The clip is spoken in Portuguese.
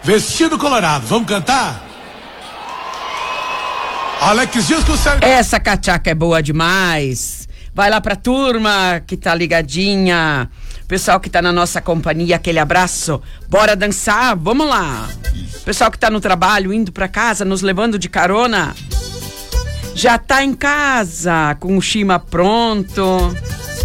Vestido Colorado, vamos cantar? Alex Disco, essa cachaca é boa demais. Vai lá pra turma que tá ligadinha, pessoal que tá na nossa companhia, aquele abraço. Bora dançar, vamos lá. Pessoal que tá no trabalho, indo pra casa, nos levando de carona, já tá em casa com o chima pronto.